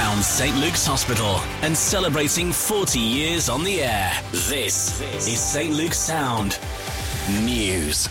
around St Luke's Hospital and celebrating 40 years on the air. This is St Luke's Sound News.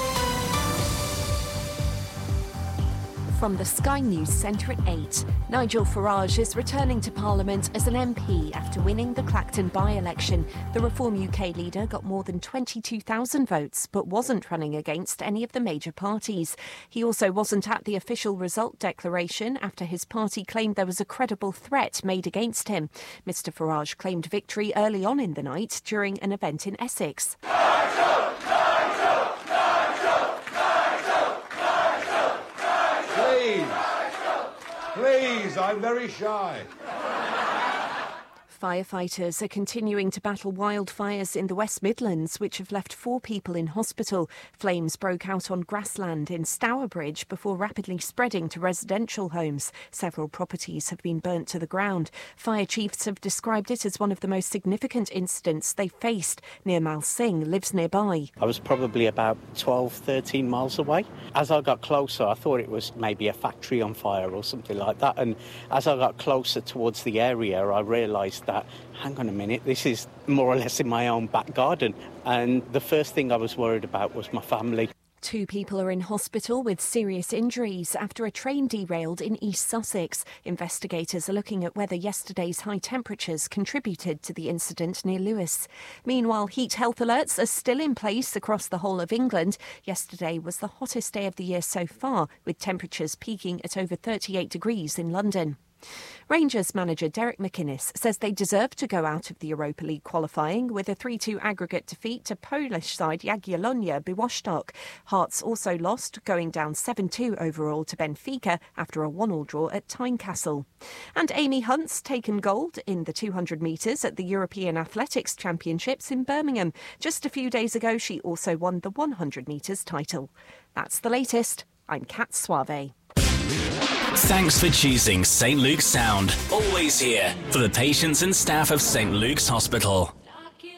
From the Sky News Centre at 8, Nigel Farage is returning to Parliament as an MP after winning the Clacton by-election. The Reform UK leader got more than 22,000 votes, but wasn't running against any of the major parties. He also wasn't at the official result declaration after his party claimed there was a credible threat made against him. Mr Farage claimed victory early on in the night during an event in Essex. Please, I'm very shy. Firefighters are continuing to battle wildfires in the West Midlands, which have left 4 people in hospital. Flames broke out on grassland in Stourbridge before rapidly spreading to residential homes. Several properties have been burnt to the ground. Fire chiefs have described it as one of the most significant incidents they faced. Nirmal Singh lives nearby. I was probably about 12, 13 miles away. As I got closer, I thought it was maybe a factory on fire or something like that. And as I got closer towards the area, I realised that, hang on a minute, this is more or less in my own back garden. And the first thing I was worried about was my family. 2 people are in hospital with serious injuries after a train derailed in East Sussex. Investigators are looking at whether yesterday's high temperatures contributed to the incident near Lewes. Meanwhile, heat health alerts are still in place across the whole of England. Yesterday was the hottest day of the year so far, with temperatures peaking at over 38 degrees in London. Rangers manager Derek McInnes says they deserve to go out of the Europa League qualifying with a 3-2 aggregate defeat to Polish side Jagiellonia Białystok. Hearts also lost, going down 7-2 overall to Benfica after a 1-1 draw at Tynecastle. And Amy Hunt's taken gold in the 200 metres at the European Athletics Championships in Birmingham. Just a few days ago, she also won the 100 metres title. That's the latest. I'm Kat Suave. Thanks for choosing St Luke's Sound. Always here for the patients and staff of St Luke's Hospital.